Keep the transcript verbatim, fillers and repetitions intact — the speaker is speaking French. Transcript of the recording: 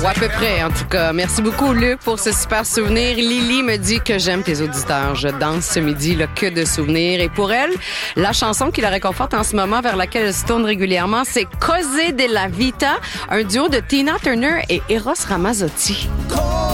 Ou à peu près, en tout cas. Merci beaucoup, Luc, pour ce super souvenir. Lily me dit que j'aime tes auditeurs. Je danse ce midi, là, que de souvenirs. Et pour elle, la chanson qui la réconforte en ce moment, vers laquelle elle se tourne régulièrement, c'est Cose de la Vita, un duo de Tina Turner et Eros Ramazzotti.